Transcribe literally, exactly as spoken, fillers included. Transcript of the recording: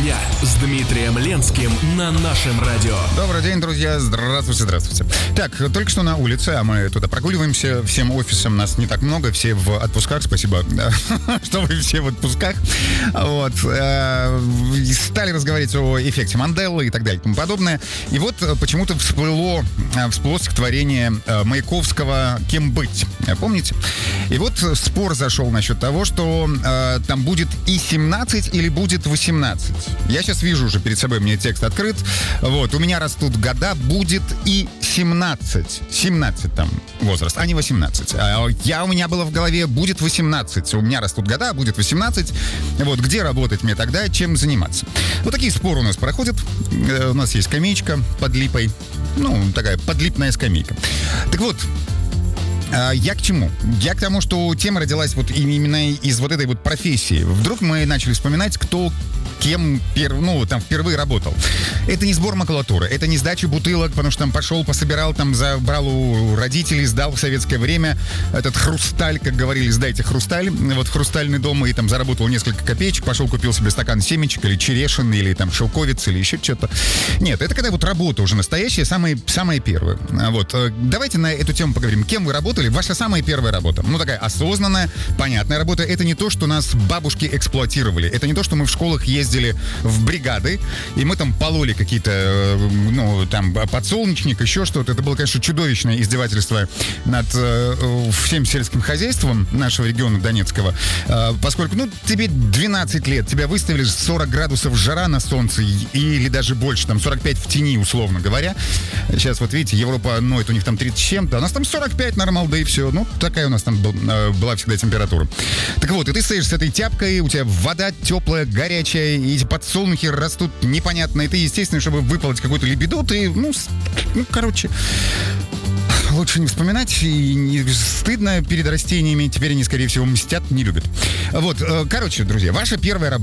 дня» с Дмитрием Ленским на нашем радио. Добрый день, друзья. Здравствуйте, здравствуйте. Так, только что на улице, а мы туда прогуливаемся. Всем офисам нас не так много, все в отпусках. Спасибо, что вы все в отпусках. Вот. Стали разговаривать о эффекте Манделы и так далее и тому подобное. И вот почему-то всплыло, всплыло стихотворение Маяковского «Кем быть?». Помните? И вот спор зашел насчет того, что э, там будет и семнадцать или будет восемнадцать. Я сейчас вижу уже перед собой, у меня текст открыт. Вот, у меня растут года, будет и семнадцать. семнадцать там возраст, а не восемнадцать. А я, у меня было в голове, будет восемнадцать. У меня растут года, будет восемнадцать. Вот, где работать мне тогда, чем заниматься? Вот такие споры у нас проходят. Э, у нас есть скамеечка под липой. Ну, такая подлипная скамейка. Так вот, я к чему? Я к тому, что тема родилась вот именно из вот этой вот профессии. Вдруг мы начали вспоминать, кто кем пер, ну, там впервые работал. Это не сбор макулатуры, это не сдача бутылок, потому что там пошел, пособирал, там забрал у родителей, сдал в советское время этот хрусталь, как говорили, сдайте хрусталь, вот в хрустальный дом, и там заработал несколько копеечек, пошел, купил себе стакан семечек или черешин, или там шелковиц, или еще что-то. Нет, это когда вот работа уже настоящая, самая, самая первая. Вот, давайте на эту тему поговорим. Кем вы работали? Ваша самая первая работа. Ну, такая осознанная, понятная работа. Это не то, что нас бабушки эксплуатировали. Это не то, что мы в школах ездили в бригады, и мы там пололи какие-то, ну, там, подсолнечник, еще что-то. Это было, конечно, чудовищное издевательство над э, всем сельским хозяйством нашего региона Донецкого, э, поскольку, ну, тебе двенадцать лет, тебя выставили сорок градусов жара на солнце, или даже больше, там, сорок пять в тени, условно говоря. Сейчас, вот видите, Европа ноет, у них там тридцать с чем-то, а у нас там сорок пять нормал, да и все. Ну, такая у нас там был, э, была всегда температура. Так вот, и ты стоишь с этой тяпкой, у тебя вода теплая, горячая, и эти подсолнухи растут непонятно, и ты, естественно, чтобы выпалоть какую-то лебеду, ты, ну, ну, короче, лучше не вспоминать, и не стыдно перед растениями, теперь они, скорее всего, мстят, не любят. Вот, короче, друзья, ваша первая работа.